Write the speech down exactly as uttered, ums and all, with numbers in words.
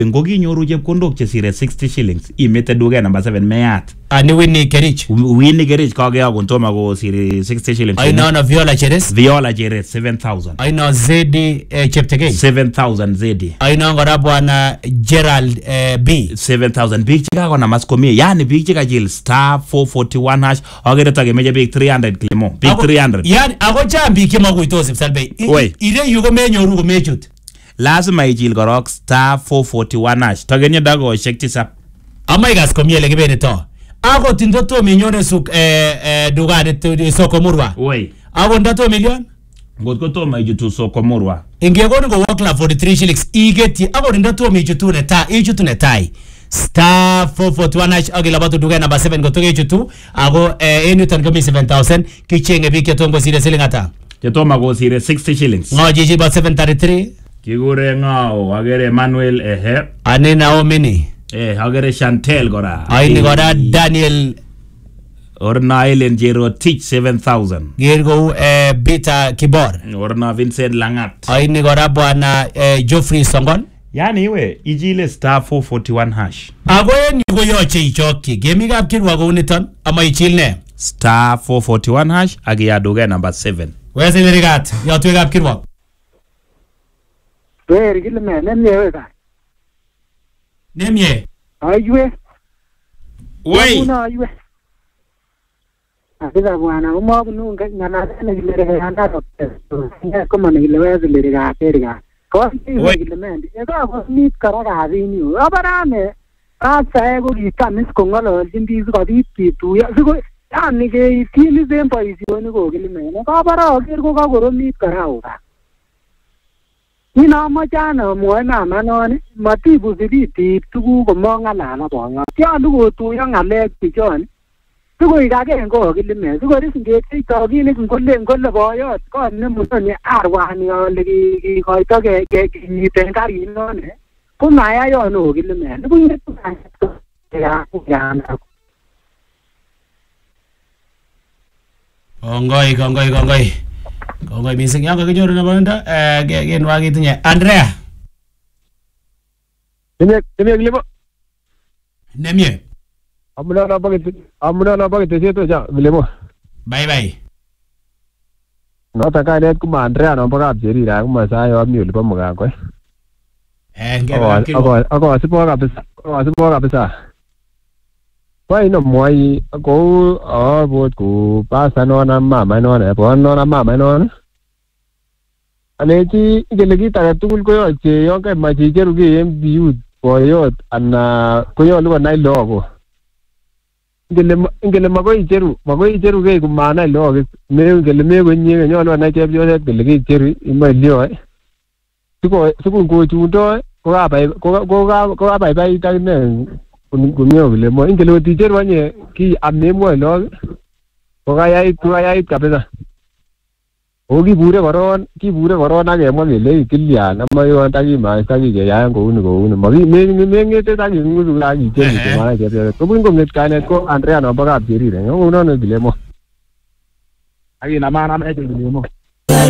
ngokinyoru chepkondok chesire sixty shillings imete duket number seven meyat. Ani Winnie Kerich. Winnie Kerich kakeyokun toma kosire sixty shillings. Aino na Viola Cheres. Viola Cheres seven thousand. Aino Zedi eh, Cheptegei. seven thousand Zedi. Aino ngora bwana Gerald eh, B. seven thousand. Big chika kona maskomie. Yani big chika jil star four forty-one hash. Agere tage meje big three hundred klimo. Big three hundred. Yani ako chambi kima kuitosi msalbe. Ile yuko menyo ruko mechut. Lazima ijil korok star four forty-one hash. Tagenye dago shekti sap. Ama igas komie lege bene to. Ako tindoto minyone suk eh, eh, dugade soko murwa. Oi. Ako ndato million? Ngotko toma ijutu soko murwa. Ingekoni ko wakla forty-three shillings. Igeti. Ako ndato mijutu neta. Ijutu netai. Star four forty-one hash. Ako ilabatu duga number seven. Gotoke ijutu. Ako eh, enutan kami seven thousand. Kichenge biki tongo sire siling ata. Ketoma go sire sixty shillings. Ngo jiji ba seven thirty-three. Kigure ngao. Agere Manuel ehe. Ane Naomi. Eh, agere Chantel gora. Aini gora Daniel. Orna Ellen Jero Teach seven thousand. Gergo eh, Bita Kibor. Orna Vincent Langat. Aini gora bwana eh, Geoffrey Songon. Yani iwe ijile star four forty-one hash. Ago yen yuko yoche ichoki. Gemi gap kirwa go uniton ama ichil ne. Star four forty-one hash agi ya duga number seven. Where's the rigat? Ya tuwe gap kirwa. Where gile me nemye weka. Nemye. Aywe. Wei. Una aywe. Akida bwana umo bunu ngana na gile re anda to. Ya koma na gile wezi le riga periga. Ko ni gile me. Ega ko ni karaga adini. Abarame. Asa ego ikamis ko ngalo jindi ko biti tu ya sigo yani ke tini zempa isioni ko gile me. Ka bara ger ko ka goro ni karauga. Ni na machana mo na manone matibu zibiti tugu ko monga la la bonga ya lugo tu ya ngale pijon tugo igage ngo gilime tugo risinge to gine ngolle ngolle boyo ko ne musoni arwani ole gi ko to ge ge ni tenkari none ko maya yo no gilime tugo ni ya ya na Gongoi gongoi gongoi. Gongoi mising yang kenyoru na banda eh gen wagi tunya Andrea. Ini ini gilimo. Nemye. Amuna na bagit amuna na bagit seto ja gilimo. Bye bye. No ta ka net kuma Andrea no bagap jeri ra kuma sa yo mi lipo mga ko. Eh ngebe kilo. Ako ako sipo ka pesa. Ako sipo ka pesa. Why no moi go or would go pass an on a mamma and on a one on a mamma and on. Aneti Gelegita to go yoga my teacher game viewed for yacht and Koyo night logo. Gelemago Jeru, Mago Jeru gave mana log, Mary Geleme when you and your night of your delegate Jerry in my joy. To go to go to door, go up, go go go up by by time. Gumio gilemo ingelo teacher wanye ki amemo log ogaya itu aya it kapesa ogi bure koron ki bure koron age mo gele kilia na mayo tagi ma tagi ge ya ngo unu go unu magi me me ngete tagi ngusu la gi je ni ma je je ko bungo nget kane ko Andrea no baga biri re ngo no no gilemo agi na ma na me je gilemo